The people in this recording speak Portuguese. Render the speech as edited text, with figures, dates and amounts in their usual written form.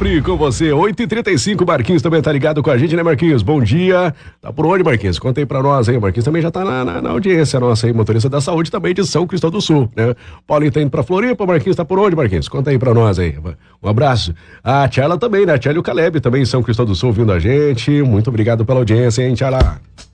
sempre com você. 8h35, Marquinhos também tá ligado com a gente, né, Marquinhos? Bom dia. Tá por onde, Marquinhos? Conta aí pra nós aí. Marquinhos também já tá na audiência nossa aí, motorista da saúde também de São Cristóvão do Sul, né? Paulinho tá indo pra Floripa, Marquinhos tá por onde, Marquinhos? Conta aí pra nós aí. Um abraço. A Tchala também, né? A Tchala e o Caleb também em São Cristóvão do Sul ouvindo a gente. Muito obrigado pela audiência, hein, Tchala?